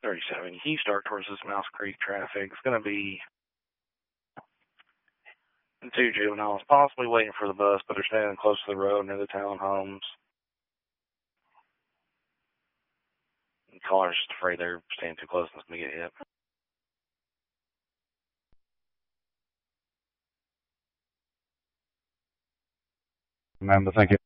37. Can you start towards this Mouse Creek traffic? It's going to be two juveniles, possibly waiting for the bus, but they're standing close to the road near the townhomes. The caller's just afraid they're staying too close and it's going to get hit. Remember, thank you.